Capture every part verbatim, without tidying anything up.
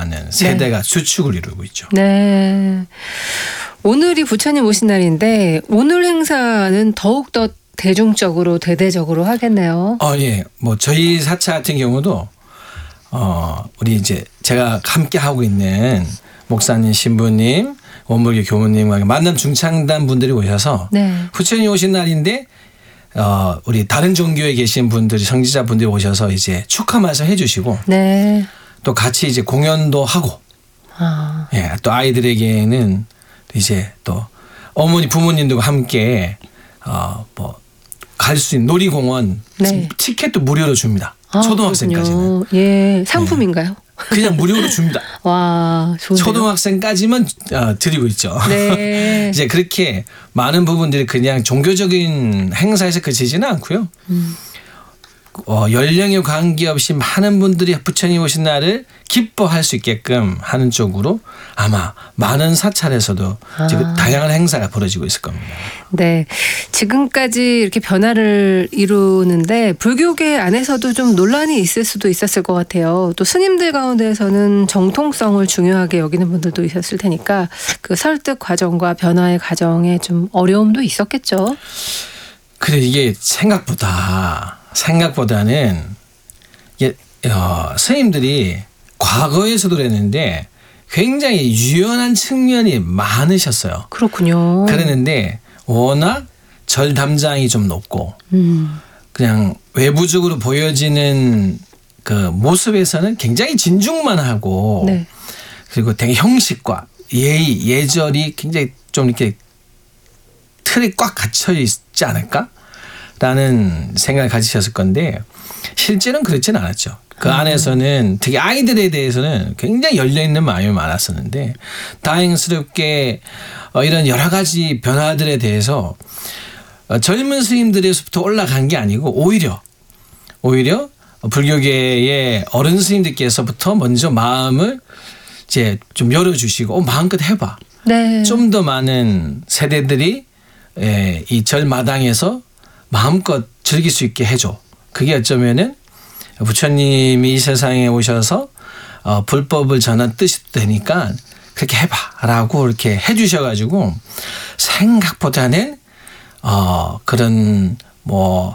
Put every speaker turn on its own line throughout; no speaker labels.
하는 세대가 네. 주축을 이루고 있죠.
네. 오늘이 부처님 오신 날인데 오늘 행사는 더욱더 대중적으로 대대적으로 하겠네요.
어, 예. 뭐 저희 사차 같은 경우도 어, 우리 이제 제가 함께 하고 있는 목사님, 신부님, 원불교 교무님과 만남 중창단 분들이 오셔서 네. 부처님 오신 날인데 어, 우리 다른 종교에 계신 분들이 성지자 분들이 오셔서 이제 축하 말씀 해주시고 네. 또 같이 이제 공연도 하고 아. 예, 또 아이들에게는 이제 또 어머니 부모님들과 함께 어, 뭐 갈 수 있는 놀이공원 네. 티켓도 무료로 줍니다. 아, 초등학생까지는.
예, 상품인가요?
네. 그냥 무료로 줍니다.
와, 좋네요.
초등학생까지만 어, 드리고 있죠.
네.
이제 그렇게 많은 부분들이 그냥 종교적인 행사에서 그치지는 않고요. 음. 어, 연령에 관계없이 많은 분들이 부처님 오신 날을 기뻐할 수 있게끔 하는 쪽으로 아마 많은 사찰에서도 아. 다양한 행사가 벌어지고 있을 겁니다.
네, 지금까지 이렇게 변화를 이루는데 불교계 안에서도 좀 논란이 있을 수도 있었을 것 같아요. 또 스님들 가운데서는 정통성을 중요하게 여기는 분들도 있었을 테니까 그 설득 과정과 변화의 과정에 좀 어려움도 있었겠죠.
그래 이게 생각보다 생각보다는 이게 어, 스님들이 과거에서도 그랬는데 굉장히 유연한 측면이 많으셨어요.
그렇군요.
그랬는데 워낙 절 담장이 좀 높고 음. 그냥 외부적으로 보여지는 그 모습에서는 굉장히 진중만 하고 네. 그리고 되게 형식과 예의, 예절이 굉장히 좀 이렇게 틀이 꽉 갇혀 있지 않을까? 라는 생각을 가지셨을 건데 실제로는 그렇지는 않았죠. 그 안에서는 특히 아이들에 대해서는 굉장히 열려있는 마음이 많았었는데 다행스럽게 이런 여러 가지 변화들에 대해서 젊은 스님들에서부터 올라간 게 아니고 오히려 오히려 불교계의 어른 스님들께서부터 먼저 마음을 이제 좀 열어주시고 어, 마음껏 해봐. 네. 좀 더 많은 세대들이 이 절마당에서 마음껏 즐길 수 있게 해줘. 그게 어쩌면은 부처님이 이 세상에 오셔서 어, 불법을 전한 뜻이 되니까 그렇게 해봐라고 이렇게 해주셔가지고 생각보다는 어, 그런 뭐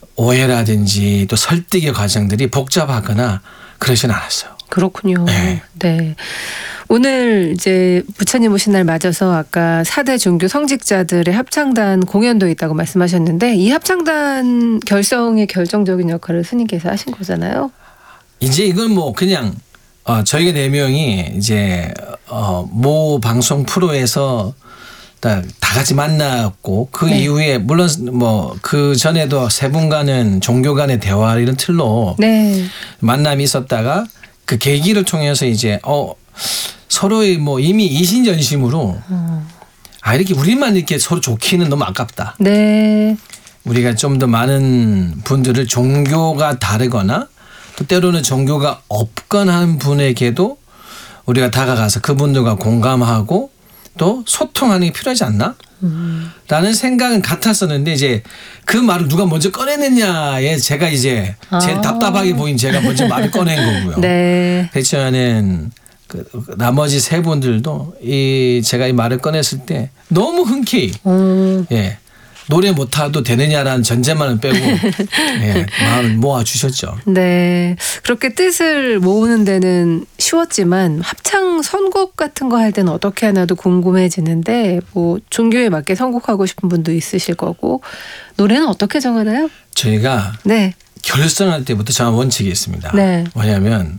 오해라든지 또 설득의 과정들이 복잡하거나 그러진 않았어요.
그렇군요. 네. 네. 오늘 이제 부처님 오신 날 맞아서 아까 사 대 종교 성직자들의 합창단 공연도 있다고 말씀하셨는데 이 합창단 결성의 결정적인 역할을 스님께서 하신 거잖아요.
이제 이건 뭐 그냥 어, 저희가 네 명이 이제 어, 모 방송 프로에서 다, 다 같이 만났고 그 네. 이후에 물론 뭐 그 전에도 세 분간은 종교 간의 대화 이런 틀로 네. 만남이 있었다가 그 계기를 통해서 이제 어 서로의 뭐 이미 이신전심으로 음. 아 이렇게 우리만 이렇게 서로 좋기는 너무 아깝다. 네. 우리가 좀 더 많은 분들을 종교가 다르거나 또 때로는 종교가 없거나 한 분에게도 우리가 다가가서 그분들과 공감하고 또 소통하는 게 필요하지 않나? 음. 라는 생각은 같았었는데 이제 그 말을 누가 먼저 꺼내느냐에 제가 이제 아. 제일 답답하게 보인 제가 먼저 말을 꺼낸 거고요. 네. 그렇지만은 그 나머지 세 분들도 이 제가 이 말을 꺼냈을 때 너무 흔쾌히 음. 예. 노래 못해도 되느냐라는 전제만은 빼고 예, 마음을 모아주셨죠.
네. 그렇게 뜻을 모으는 데는 쉬웠지만 합창 선곡 같은 거 할 때는 어떻게 하나도 궁금해지는데 뭐 종교에 맞게 선곡하고 싶은 분도 있으실 거고 노래는 어떻게 정하나요?
저희가 네. 결성할 때부터 정한 원칙이 있습니다. 네. 뭐냐면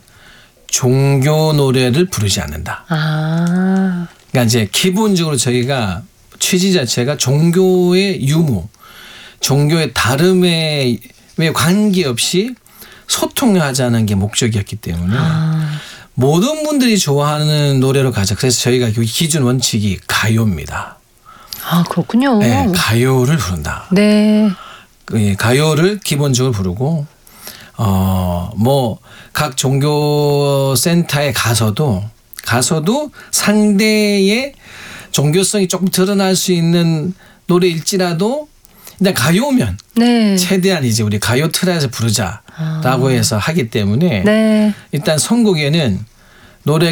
종교 노래를 부르지 않는다. 아. 그러니까 이제 기본적으로 저희가 취지 자체가 종교의 유무, 종교의 다름에 관계없이 소통하자는 게 목적이었기 때문에 아. 모든 분들이 좋아하는 노래로 가자. 그래서 저희가 기준 원칙이 가요입니다.
아 그렇군요.
네, 가요를 부른다.
네.
가요를 기본적으로 부르고 어, 뭐 각 종교 센터에 가서도 가서도 상대의 종교성이 조금 드러날 수 있는 노래일지라도 일단 가요면 네. 최대한 이제 우리 가요 틀에서 부르자라고 아. 해서 하기 때문에 네. 일단 선곡에는 노래